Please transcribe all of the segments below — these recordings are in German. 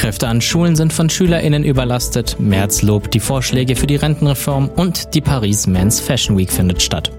Lehrkräfte an Schulen sind von SchülerInnen überlastet, Merz lobt die Vorschläge für die Rentenreform und die Paris Men's Fashion Week findet statt.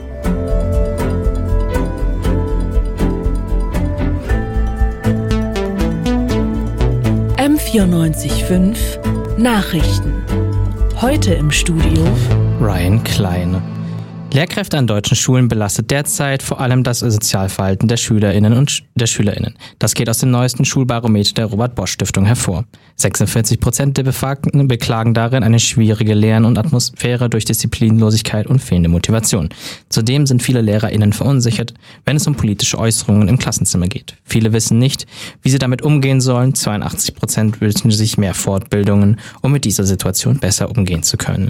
M94.5 Nachrichten. Heute im Studio Ryan Klein. Lehrkräfte an deutschen Schulen belastet derzeit vor allem das Sozialverhalten der SchülerInnen und der SchülerInnen. Das geht aus dem neuesten Schulbarometer der Robert-Bosch-Stiftung hervor. 46% der Befragten beklagen darin eine schwierige Lern- und Atmosphäre durch Disziplinlosigkeit und fehlende Motivation. Zudem sind viele LehrerInnen verunsichert, wenn es um politische Äußerungen im Klassenzimmer geht. Viele wissen nicht, wie sie damit umgehen sollen. 82% wünschen sich mehr Fortbildungen, um mit dieser Situation besser umgehen zu können.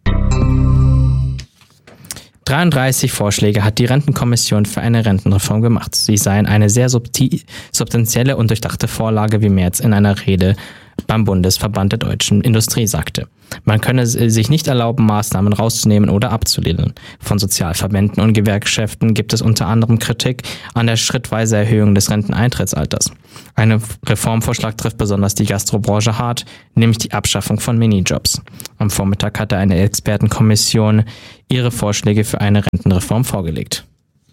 33 Vorschläge hat die Rentenkommission für eine Rentenreform gemacht. Sie seien eine sehr substanzielle und durchdachte Vorlage, wie Merz in einer Rede beim Bundesverband der deutschen Industrie sagte. Man könne sich nicht erlauben, Maßnahmen rauszunehmen oder abzulehnen. Von Sozialverbänden und Gewerkschaften gibt es unter anderem Kritik an der schrittweise Erhöhung des Renteneintrittsalters. Ein Reformvorschlag trifft besonders die Gastrobranche hart, nämlich die Abschaffung von Minijobs. Am Vormittag hatte eine Expertenkommission ihre Vorschläge für eine Rentenreform vorgelegt.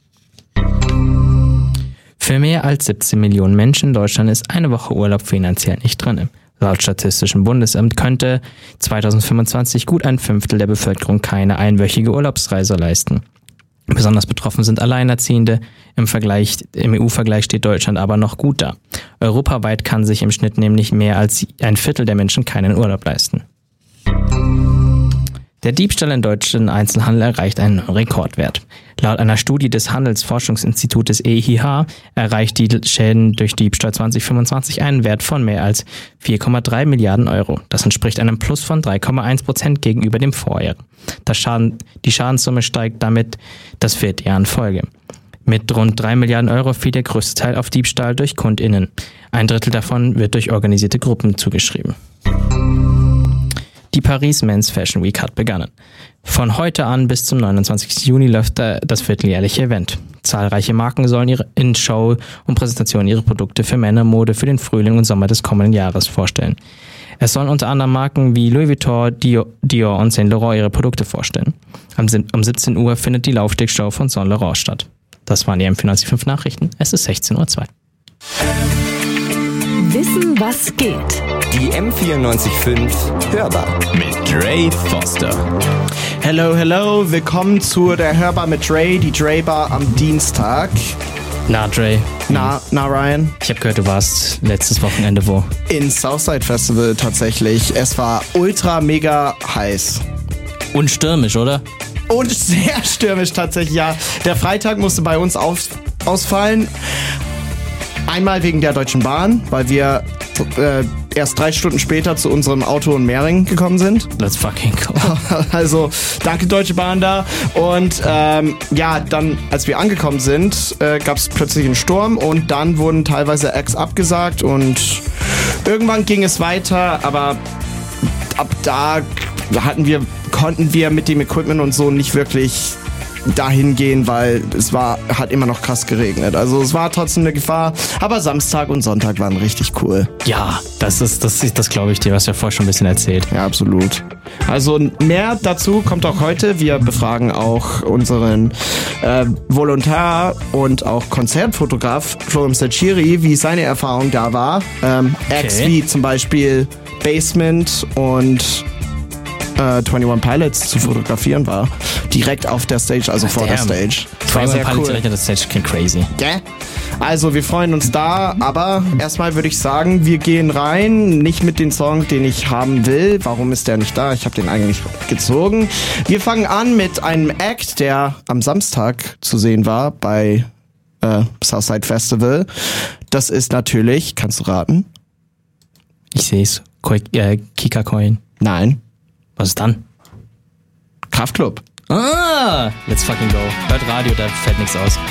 Für mehr als 17 Millionen Menschen in Deutschland ist eine Woche Urlaub finanziell nicht drin. Laut Statistischem Bundesamt könnte 2025 gut ein Fünftel der Bevölkerung keine einwöchige Urlaubsreise leisten. Besonders betroffen sind Alleinerziehende. Im EU-Vergleich steht Deutschland aber noch gut da. Europaweit kann sich im Schnitt nämlich mehr als ein Viertel der Menschen keinen Urlaub leisten. Der Diebstahl im deutschen Einzelhandel erreicht einen Rekordwert. Laut einer Studie des Handelsforschungsinstitutes EIH erreicht die Schäden durch Diebstahl 2025 einen Wert von mehr als 4,3 Milliarden Euro. Das entspricht einem Plus von 3,1% gegenüber dem Vorjahr. Die Schadenssumme steigt damit das 4. Jahr in Folge. Mit rund 3 Milliarden Euro fiel der größte Teil auf Diebstahl durch KundInnen. Ein Drittel davon wird durch organisierte Gruppen zugeschrieben. Die Paris Men's Fashion Week hat begonnen. Von heute an bis zum 29. Juni läuft das vierteljährliche Event. Zahlreiche Marken sollen in Show und Präsentation ihre Produkte für Männermode für den Frühling und Sommer des kommenden Jahres vorstellen. Es sollen unter anderem Marken wie Louis Vuitton, Dior und Saint Laurent ihre Produkte vorstellen. Um 17 Uhr findet die Laufstegshow von Saint Laurent statt. Das waren die M94.5 Nachrichten. Es ist 16:02 Uhr. Wissen, was geht. Die M94.5 Hörbar mit Dre Foster. Hello, willkommen zu der Hörbar mit Dre, die Dre-Bar am Dienstag. Na, Dre. Na, Ryan? Ich habe gehört, du warst letztes Wochenende wo? In Southside Festival tatsächlich. Es war ultra mega heiß. Und stürmisch, oder? Und sehr stürmisch tatsächlich, ja. Der Freitag musste bei uns ausfallen. Einmal wegen der Deutschen Bahn, weil wir erst 3 Stunden später zu unserem Auto in Mehring gekommen sind. Let's fucking go. Also, danke Deutsche Bahn da. Und dann, als wir angekommen sind, gab es plötzlich einen Sturm und dann wurden teilweise Acts abgesagt und irgendwann ging es weiter, aber ab da konnten wir mit dem Equipment und so nicht wirklich dahin gehen, weil hat immer noch krass geregnet. Also es war trotzdem eine Gefahr, aber Samstag und Sonntag waren richtig cool. Ja, das glaube ich dir, was du ja vorher schon ein bisschen erzählt. Ja, absolut. Also mehr dazu kommt auch heute. Wir befragen auch unseren Volontär und auch Konzertfotograf Florim Sachiri, wie seine Erfahrung da war. Acts wie zum Beispiel Basement und 21 Pilots zu fotografieren war. Direkt auf der Stage, also vor der Stage. Das war sehr cool. Direkt auf der Stage klingt crazy. Yeah. Also wir freuen uns da, aber erstmal würde ich sagen, wir gehen rein, nicht mit dem Song, den ich haben will. Warum ist der nicht da? Ich habe den eigentlich gezogen. Wir fangen an mit einem Act, der am Samstag zu sehen war bei Southside Festival. Das ist natürlich, kannst du raten? Ich sehe es. Kika Coin. Nein. Was ist dann? Kraftklub. Ah! Let's fucking go. Hört Radio, da fällt nichts aus.